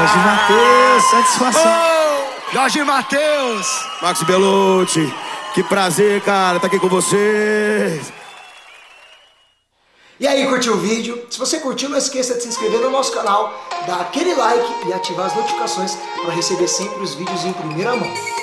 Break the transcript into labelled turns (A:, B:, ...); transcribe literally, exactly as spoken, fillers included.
A: Jorge Mateus, satisfação.
B: Oh, Jorge Mateus.
C: Max Belucci, que prazer, cara, tá aqui com vocês.
D: E aí, curtiu o vídeo? Se você curtiu, não esqueça de se inscrever no nosso canal, dar aquele like e ativar as notificações para receber sempre os vídeos em primeira mão.